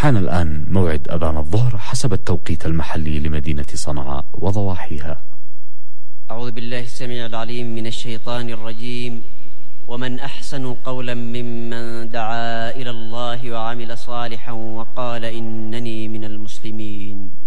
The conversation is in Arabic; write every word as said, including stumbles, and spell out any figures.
حان الآن موعد أذان الظهر حسب التوقيت المحلي لمدينة صنعاء وضواحيها. أعوذ بالله السميع العليم من الشيطان الرجيم. ومن أحسن قولا ممن دعا إلى الله وعمل صالحا وقال إنني من المسلمين.